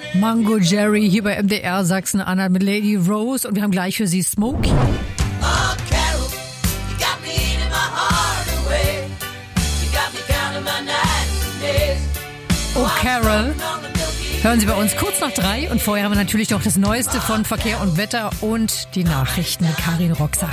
Mango Jerry hier bei MDR Sachsen-Anhalt mit Lady Rose und wir haben gleich für Sie Smokey. Oh Carol, hören Sie bei uns kurz nach 3 und vorher haben wir natürlich noch das Neueste von Verkehr und Wetter und die Nachrichten mit Karin Roxer.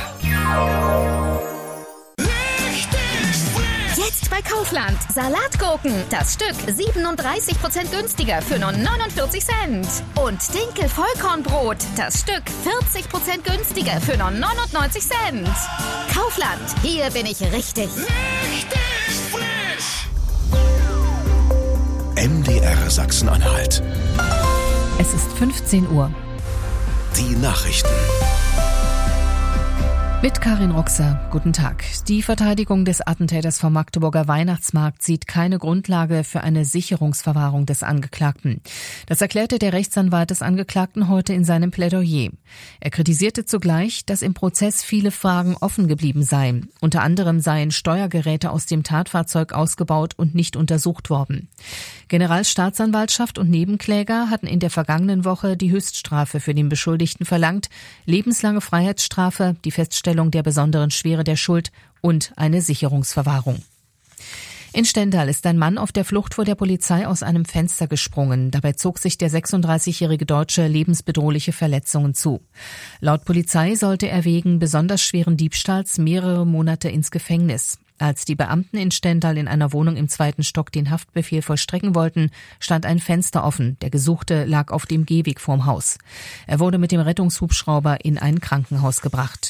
Jetzt bei Kaufland. Salatgurken. Das Stück 37% günstiger für nur 49 Cent. Und Dinkel-Vollkornbrot. Das Stück 40% günstiger für nur 99 Cent. Kaufland. Hier bin ich richtig. MDR Sachsen-Anhalt. Es ist 15 Uhr. Die Nachrichten. Mit Karin Roxer, guten Tag. Die Verteidigung des Attentäters vom Magdeburger Weihnachtsmarkt sieht keine Grundlage für eine Sicherungsverwahrung des Angeklagten. Das erklärte der Rechtsanwalt des Angeklagten heute in seinem Plädoyer. Er kritisierte zugleich, dass im Prozess viele Fragen offen geblieben seien. Unter anderem seien Steuergeräte aus dem Tatfahrzeug ausgebaut und nicht untersucht worden. Generalstaatsanwaltschaft und Nebenkläger hatten in der vergangenen Woche die Höchststrafe für den Beschuldigten verlangt, lebenslange Freiheitsstrafe, die Feststellung der besonderen Schwere der Schuld und eine Sicherungsverwahrung. In Stendal ist ein Mann auf der Flucht vor der Polizei aus einem Fenster gesprungen. Dabei zog sich der 36-jährige Deutsche lebensbedrohliche Verletzungen zu. Laut Polizei sollte er wegen besonders schweren Diebstahls mehrere Monate ins Gefängnis. Als die Beamten in Stendal in einer Wohnung im 2. Stock den Haftbefehl vollstrecken wollten, stand ein Fenster offen. Der Gesuchte lag auf dem Gehweg vorm Haus. Er wurde mit dem Rettungshubschrauber in ein Krankenhaus gebracht.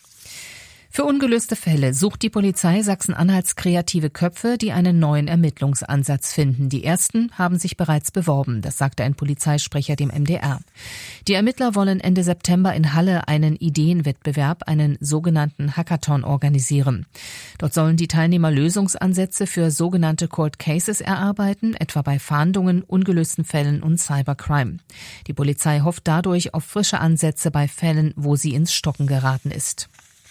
Für ungelöste Fälle sucht die Polizei Sachsen-Anhalts kreative Köpfe, die einen neuen Ermittlungsansatz finden. Die ersten haben sich bereits beworben, das sagte ein Polizeisprecher dem MDR. Die Ermittler wollen Ende September in Halle einen Ideenwettbewerb, einen sogenannten Hackathon organisieren. Dort sollen die Teilnehmer Lösungsansätze für sogenannte Cold Cases erarbeiten, etwa bei Fahndungen, ungelösten Fällen und Cybercrime. Die Polizei hofft dadurch auf frische Ansätze bei Fällen, wo sie ins Stocken geraten ist.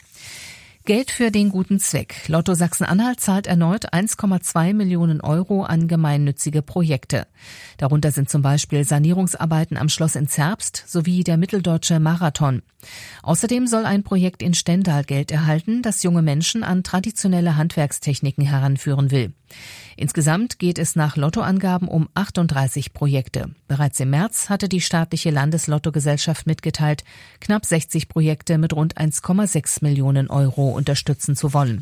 Geld für den guten Zweck. Lotto Sachsen-Anhalt zahlt erneut 1,2 Millionen Euro an gemeinnützige Projekte. Darunter sind zum Beispiel Sanierungsarbeiten am Schloss in Zerbst sowie der Mitteldeutsche Marathon. Außerdem soll ein Projekt in Stendal Geld erhalten, das junge Menschen an traditionelle Handwerkstechniken heranführen will. Insgesamt geht es nach Lottoangaben um 38 Projekte. Bereits im März hatte die staatliche Landeslottogesellschaft mitgeteilt, knapp 60 Projekte mit rund 1,6 Millionen Euro unterstützen zu wollen.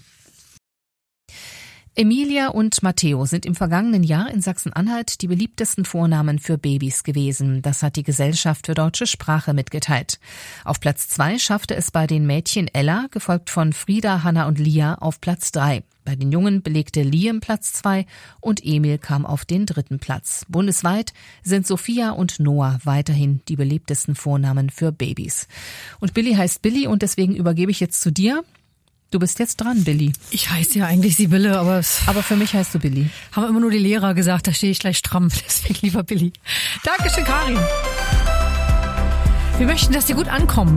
Emilia und Matteo sind im vergangenen Jahr in Sachsen-Anhalt die beliebtesten Vornamen für Babys gewesen. Das hat die Gesellschaft für deutsche Sprache mitgeteilt. Auf Platz 2 schaffte es bei den Mädchen Ella, gefolgt von Frieda, Hanna und Lia, auf Platz 3. Bei den Jungen belegte Liam Platz 2 und Emil kam auf den 3. Platz. Bundesweit sind Sophia und Noah weiterhin die beliebtesten Vornamen für Babys. Und Billy heißt Billy und deswegen übergebe ich jetzt zu dir. Du bist jetzt dran, Billy. Ich heiße ja eigentlich Sibylle, aber für mich heißt du Billy. Haben immer nur die Lehrer gesagt, da stehe ich gleich stramm. Deswegen lieber Billy. Dankeschön, Karin. Wir möchten, dass Sie gut ankommen.